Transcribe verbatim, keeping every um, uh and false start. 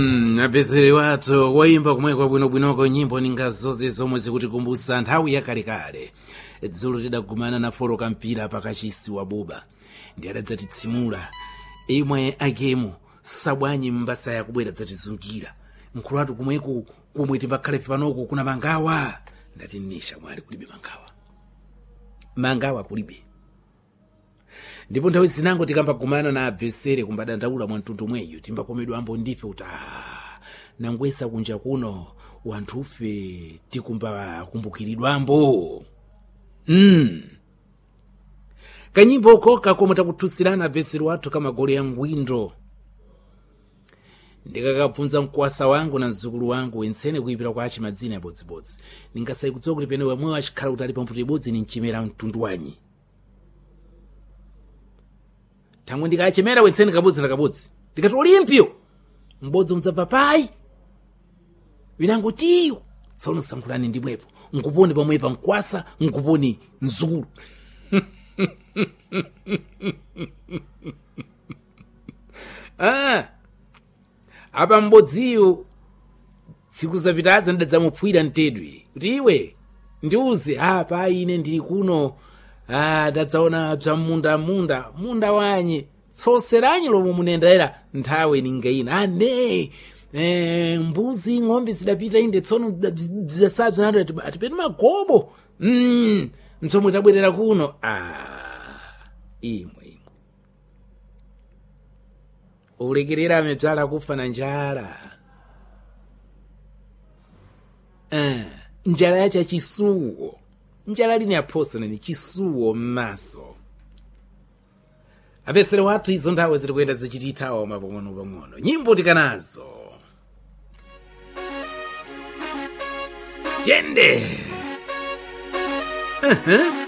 apezere wathu woimba kumweko bwinobwinoko nyimbo ninga zonse zomwe zikutikumbusa nthawi yakalekale. Dzulo tidagumana na folo kampira pakachisi wa buba ndi adadzatitsimula imwe agemu sabwanyi mbasa yakubwera dzatizungira nkhulatu kumweko kumwe timbakhale panoko kuna mangawa ndati nisha mwali kulibe mangawa mangawa kulibe. Ndipo nthawi zinango tikambagumana na abvesere kumbadandaula mwa mtundu mweyo timbakomedwa ambo ndife uta nangwesa kunja kuno wanthufe tikumba kumbukiridwambo. Mm. Kanyimbo koka komwe takuthusirana abvesere wathu kama gole ya ngwindo ndikakapfunza mkwasa wangu na mzukulu wangu wensene kuipira kwa achi madzina ya bodzibodzi ningasayi kudzoka kuti pene wamwe wachikhala kuti ali pamputi ibodzi ni mchimera mtundu wanyi thangwe ndikachemera wensene kabodzi na kabodzi ndikati olimpio mbodzi mdzabva pai winango tiyo tsono sankhulani ndimwepo nkuponi pamwepa mkwasa nkuponi mzukulu. ah apa mbodziyo tsiku zapitaza ndadzamupfwira mtedwe kuti iwe ndiuze apa ine ndili kuno ah ndadzaona bza munda munda munda wanye tsoseranyi lomwe munendaera nthawe ningaina ane eh mbuzi ng'ombe zidapita inde tsono bzasabza atipeni magobo mm mtsomwe tabwerera kuno ah imwe ulekerera amedzala kufa na njala. Ah, njala yacha chisuwo. Njala lini yaphosa ni chisuwo maso. Abesere watu izo nthawe ziri kuyenda zichitithawa mapang'ono pang'ono. Nyimbo tikanazo. Tende. Uh-huh.